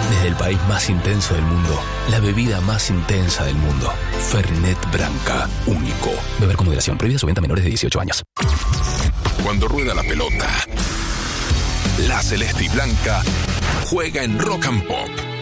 Desde el país más intenso del mundo, la bebida más intensa del mundo. Fernet Branca, único. Beber con moderación. Prohibida su venta a menores de 18 años. Cuando rueda la pelota, la celeste y blanca juega en Rock and Pop.